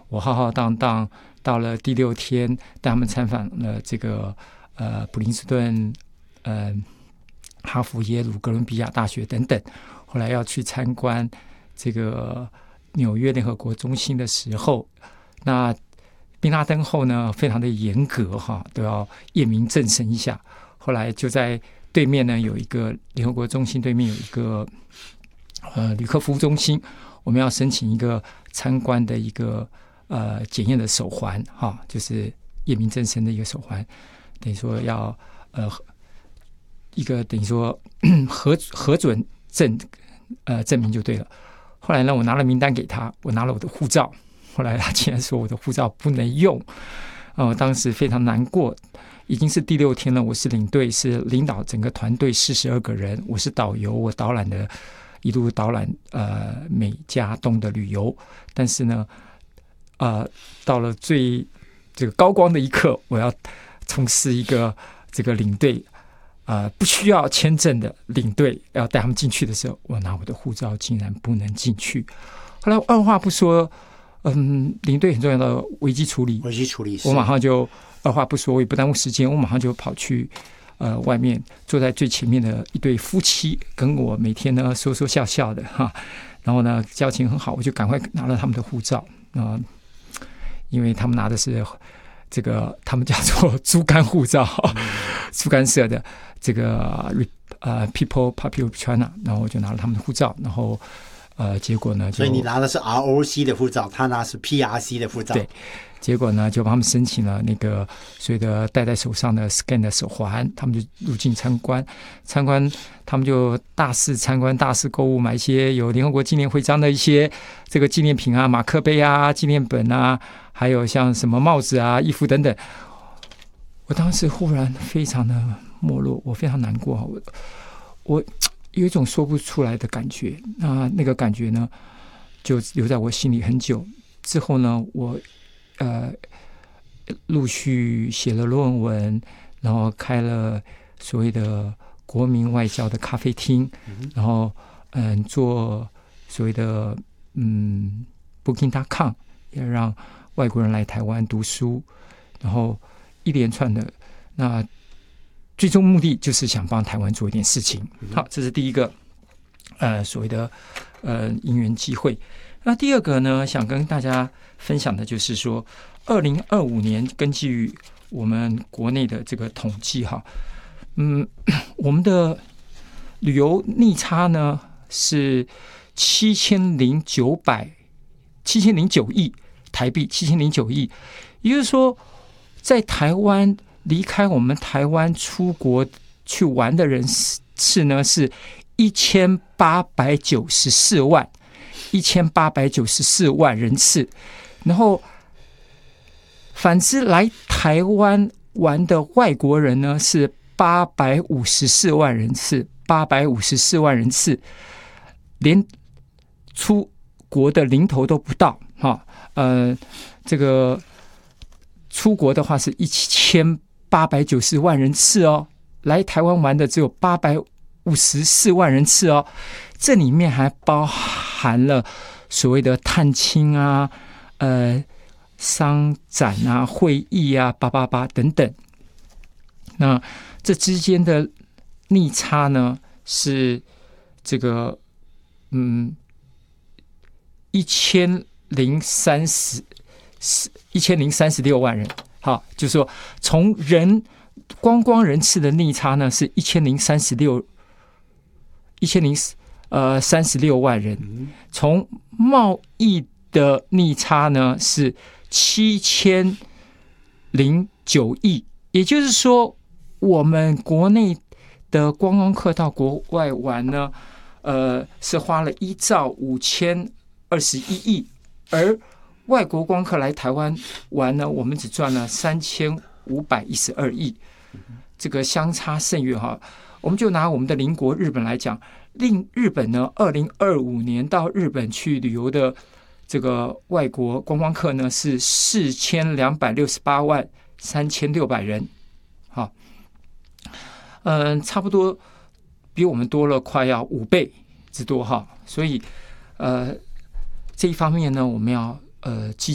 我浩浩荡荡到了第6天，带他们参访了这个普林斯顿、哈佛、耶鲁、哥伦比亚大学等等。后来要去参观这个纽约联合国中心的时候，那宾拉登后呢，非常的严格哈，都要验明正身一下。后来就在对面呢，有一个联合国中心对面有一个旅客服务中心，我们要申请一个参观的一个检验的手环哈，就是验明正身的一个手环，等于说要一个等于说核准证明就对了。后来呢，我拿了名单给他，我拿了我的护照，后来他竟然说我的护照不能用，当时非常难过。已经是第6天了，我是领队，是领导整个团队42个人，我是导游，我导览的一路导览美加东的旅游。但是呢，到了最这个高光的一刻，我要从事一个这个领队不需要签证的领队，要带他们进去的时候，我拿我的护照竟然不能进去。后来二话不说，领队很重要的危机处理，我马上就二话不说，我也不耽误时间，我马上就跑去外面坐在最前面的一对夫妻，跟我每天呢说说笑笑的哈，然后呢交情很好，我就赶快拿了他们的护照因为他们拿的是这个他们叫做猪肝护照，猪肝社的这个People Popular China， 然后我就拿了他们的护照，然后结果呢， 所以你拿的是 ROC 的护照，他拿的是 PRC 的护照。 对，结果呢，就帮他们申请了那个所谓的戴在手上的 scan 的手环，他们就入境参观，他们就大肆参观、大肆购物，买一些有联合国纪念徽章的一些这个纪念品啊、马克杯啊、纪念本啊，还有像什么帽子啊、衣服等等。我当时忽然非常的没落，我非常难过，我有一种说不出来的感觉，那个感觉呢，就留在我心里很久。之后呢，我陆续写了论文，然后开了所谓的国民外交的咖啡厅，然后做所谓的Booking.com， 也让外国人来台湾读书，然后一连串的那。最终目的就是想帮台湾做一点事情。好，这是第一个所谓的因缘机会。那第二个呢，想跟大家分享的就是说，2025年根据我们国内的这个统计哈，我们的旅游逆差呢是7009亿台币，7009亿，也就是说，在台湾。离开我们台湾出国去玩的人次呢是1894万人次，然后反之来台湾玩的外国人呢是854万人次，连出国的零头都不到哈。这个出国的话是1890万人次哦，来台湾玩的只有854万人次哦，这里面还包含了所谓的探亲啊、商展啊、会议啊、888等等。那这之间的逆差呢，是这个1036万人。好，就是说从观光人次的逆差呢是1036万人，从贸易的逆差呢是7009亿，也就是说我们国内的观光客到国外玩呢，是花了1兆5021亿，而外国观光客来台湾玩呢，我们只赚了3512亿，这个相差甚远哈。我们就拿我们的邻国日本来讲，日本呢，2025年到日本去旅游的这个外国观光客呢是4268万3600人，好，差不多比我们多了快要5倍之多哈。所以这一方面呢，我们要积